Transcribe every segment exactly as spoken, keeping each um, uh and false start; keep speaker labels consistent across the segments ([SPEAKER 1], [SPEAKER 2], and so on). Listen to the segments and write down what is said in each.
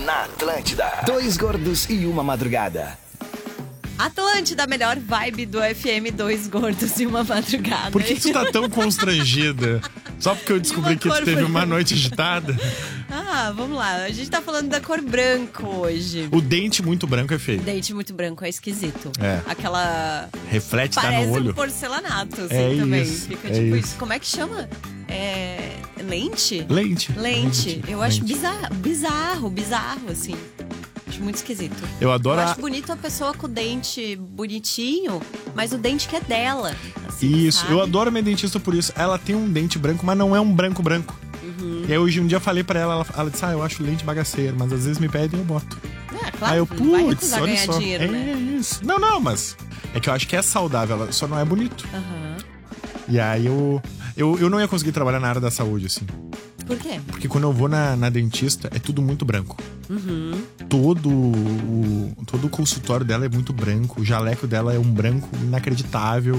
[SPEAKER 1] na Atlântida. Dois gordos e uma madrugada.
[SPEAKER 2] Atlântida, a melhor vibe do F M, dois gordos e uma madrugada.
[SPEAKER 3] Por que, que tu tá tão constrangida? Só porque eu descobri que tu teve uma noite agitada?
[SPEAKER 2] Ah, vamos lá. A gente tá falando da cor branco hoje.
[SPEAKER 3] O dente muito branco é feio.
[SPEAKER 2] O dente muito branco é esquisito.
[SPEAKER 3] É.
[SPEAKER 2] Aquela...
[SPEAKER 3] Reflete, dá
[SPEAKER 2] Parece
[SPEAKER 3] no olho.
[SPEAKER 2] um porcelanato, assim,
[SPEAKER 3] É
[SPEAKER 2] também.
[SPEAKER 3] isso,
[SPEAKER 2] Fica
[SPEAKER 3] é
[SPEAKER 2] tipo
[SPEAKER 3] isso.
[SPEAKER 2] isso. Como é que chama? É... Lente?
[SPEAKER 3] Lente.
[SPEAKER 2] Lente. Eu acho
[SPEAKER 3] Lente.
[SPEAKER 2] bizarro, bizarro, bizarro, assim. Acho muito esquisito.
[SPEAKER 3] Eu adoro
[SPEAKER 2] Eu
[SPEAKER 3] a...
[SPEAKER 2] acho bonito a pessoa com o dente bonitinho, mas o dente que é dela. assim,
[SPEAKER 3] Isso,
[SPEAKER 2] sabe?
[SPEAKER 3] eu adoro a minha dentista por isso. Ela tem um dente branco, mas não é um branco branco.
[SPEAKER 2] Uhum.
[SPEAKER 3] E aí hoje um dia eu falei pra ela, ela, ela disse, ah, eu acho lente bagaceiro, mas às vezes me pedem e eu boto.
[SPEAKER 2] É, claro,
[SPEAKER 3] Aí eu,
[SPEAKER 2] não vai
[SPEAKER 3] putz,
[SPEAKER 2] recusar
[SPEAKER 3] olha
[SPEAKER 2] ganhar
[SPEAKER 3] só.
[SPEAKER 2] dinheiro,
[SPEAKER 3] é
[SPEAKER 2] né?
[SPEAKER 3] isso. Não, não, mas é que eu acho que é saudável, ela só não é bonito.
[SPEAKER 2] Aham.
[SPEAKER 3] E aí eu, eu, eu não ia conseguir trabalhar na área da saúde, assim.
[SPEAKER 2] Por quê?
[SPEAKER 3] Porque quando eu vou na, na dentista, é tudo muito branco.
[SPEAKER 2] Uhum.
[SPEAKER 3] Todo o, todo o consultório dela é muito branco. O jaleco dela é um branco inacreditável.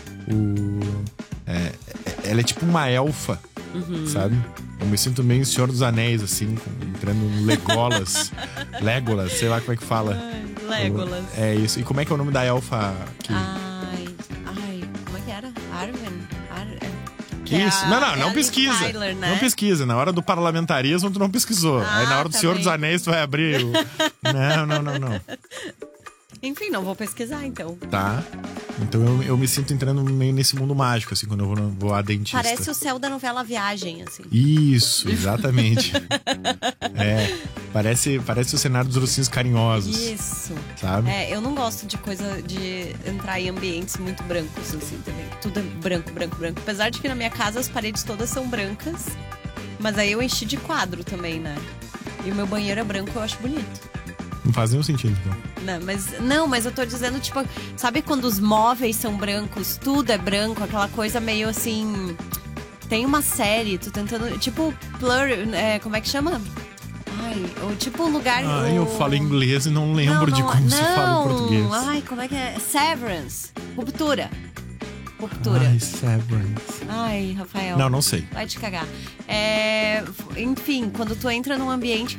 [SPEAKER 3] O, é, é- ela é tipo uma elfa,
[SPEAKER 2] Uhum.
[SPEAKER 3] sabe? Eu me sinto meio Senhor dos Anéis, assim, com- entrando no Legolas. Legolas, sei lá como é que fala.
[SPEAKER 2] Ai, Legolas.
[SPEAKER 3] É isso. E como é que é o nome da elfa? Que...
[SPEAKER 2] Ai, ai, como é que era? Arwen? Ar... que é
[SPEAKER 3] Isso.
[SPEAKER 2] a-
[SPEAKER 3] não, não,
[SPEAKER 2] é
[SPEAKER 3] não
[SPEAKER 2] a Liv
[SPEAKER 3] pesquisa.
[SPEAKER 2] Tyler, né?
[SPEAKER 3] Não pesquisa. Na hora do parlamentarismo, tu não pesquisou.
[SPEAKER 2] Ah,
[SPEAKER 3] Aí na hora do Senhor
[SPEAKER 2] também.
[SPEAKER 3] dos Anéis, tu vai abrir o... Não, não, não, não.
[SPEAKER 2] Enfim, não vou pesquisar, então.
[SPEAKER 3] Tá. Então eu, eu me sinto entrando meio nesse mundo mágico, assim, quando eu vou, no- vou à dentista.
[SPEAKER 2] Parece o céu da novela Viagem, assim.
[SPEAKER 3] Isso, exatamente. É, parece, parece o cenário dos ursinhos carinhosos,
[SPEAKER 2] Isso.
[SPEAKER 3] sabe?
[SPEAKER 2] É, eu não gosto de coisa de entrar em ambientes muito brancos, assim, também. Tudo é branco, branco, branco. Apesar de que na minha casa as paredes todas são brancas. Mas aí eu enchi de quadro também, né? E o meu banheiro é branco, eu acho bonito.
[SPEAKER 3] Não faz nenhum sentido, então.
[SPEAKER 2] Não, mas, não, mas eu tô dizendo, tipo, sabe quando os móveis são brancos, tudo é branco, aquela coisa meio assim. Tem uma série, tô tentando. Tipo, Blur, é, como é que chama? Ai, ou tipo um lugar.
[SPEAKER 3] Ai, eu
[SPEAKER 2] o-
[SPEAKER 3] falo inglês e não lembro
[SPEAKER 2] Não,
[SPEAKER 3] de
[SPEAKER 2] não,
[SPEAKER 3] como se fala em
[SPEAKER 2] não.
[SPEAKER 3] português.
[SPEAKER 2] Ai, como é que é? Severance. Ruptura. Ruptura.
[SPEAKER 3] Ai, Severance.
[SPEAKER 2] Ai, Rafael.
[SPEAKER 3] Não, não sei.
[SPEAKER 2] Vai te cagar. É, enfim, quando tu entra num ambiente